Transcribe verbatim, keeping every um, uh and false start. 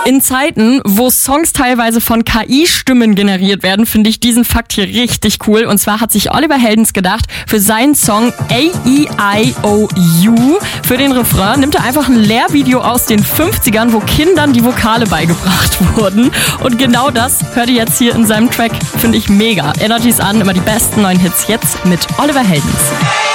In Zeiten, wo Songs teilweise von K I-Stimmen generiert werden, finde ich diesen Fakt hier richtig cool. Und zwar hat sich Oliver Heldens gedacht, für seinen Song A E I O U, für den Refrain, nimmt er einfach ein Lehrvideo aus den fünfzigern, wo Kindern die Vokale beigebracht wurden. Und genau das hört ihr jetzt hier in seinem Track. Finde ich mega. Energies an, immer die besten neuen Hits jetzt mit Oliver Heldens.